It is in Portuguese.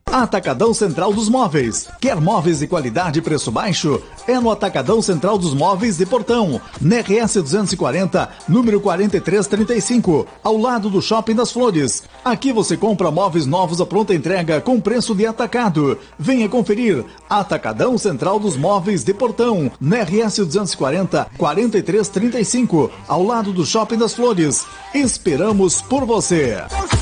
Atacadão Central dos Móveis. Quer móveis de qualidade e preço baixo? É no Atacadão Central dos Móveis de Portão, na RS 240, número 4335, ao lado do Shopping das Flores. Aqui você compra móveis novos à pronta entrega com preço de atacado. Venha conferir. Atacadão Central dos Móveis de Portão, na RS 240, 4335, ao lado do Shopping das Flores. Esperamos por você.